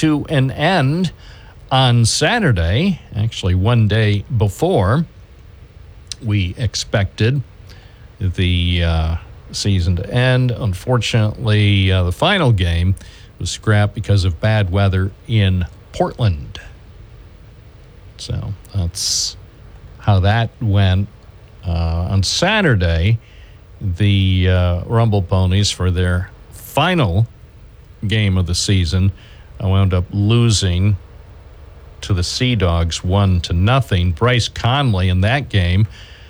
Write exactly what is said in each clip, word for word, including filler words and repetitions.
to an end on Saturday, actually one day before we expected the uh, season to end. Unfortunately, uh, the final game was scrapped because of bad weather in Portland. So that's how that went. Uh, on Saturday, the uh, Rumble Ponies, for their final game of the season, uh, wound up losing to the Sea Dogs one to nothing. Bryce Conley in that game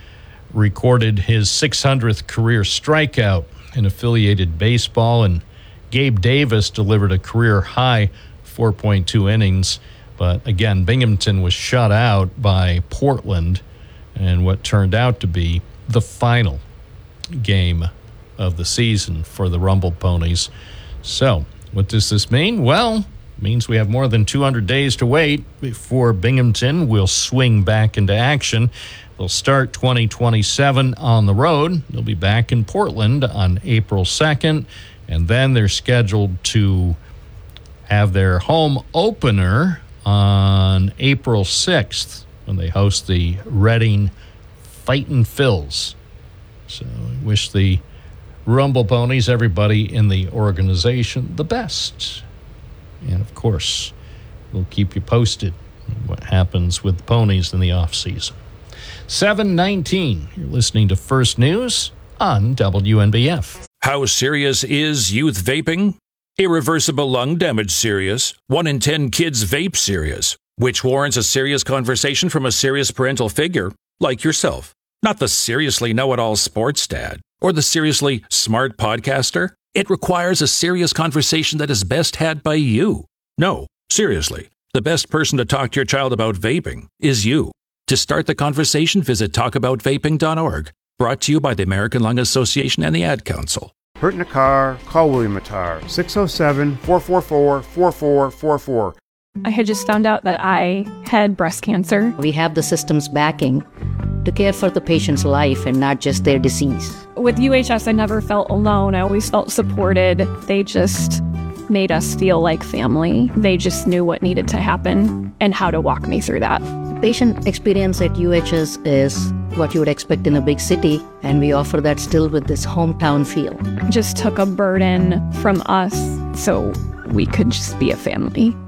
recorded his six hundredth career strikeout in affiliated baseball, and Gabe Davis delivered a career-high four point two innings. But again, Binghamton was shut out by Portland in what turned out to be the final game of the season for the Rumble Ponies. So what does this mean? Well, it means we have more than two hundred days to wait before Binghamton will swing back into action. They'll start twenty twenty-seven on the road. They'll be back in Portland on April second, and then they're scheduled to have their home opener on April sixth when they host the Reading Fightin' Phils. So I wish the Rumble Ponies, everybody in the organization, the best. And, of course, we'll keep you posted on what happens with the Ponies in the offseason. seven nineteen, you're listening to First News on W N B F. How serious is youth vaping? Irreversible lung damage serious. One in ten kids vape serious, which warrants a serious conversation from a serious parental figure like yourself. Not the seriously know-it-all sports dad or the seriously smart podcaster. It requires a serious conversation that is best had by you. No, seriously, the best person to talk to your child about vaping is you. To start the conversation, visit talk about vaping dot org. Brought to you by the American Lung Association and the Ad Council. Hurt in a car? Call William Mattar, six oh seven, four four four, four four four four. I had just found out that I had breast cancer. We have the system's backing to care for the patient's life and not just their disease. With U H S, I never felt alone. I always felt supported. They just made us feel like family. They just knew what needed to happen and how to walk me through that. Patient experience at U H S is what you would expect in a big city, and we offer that still with this hometown feel. Just took a burden from us so we could just be a family.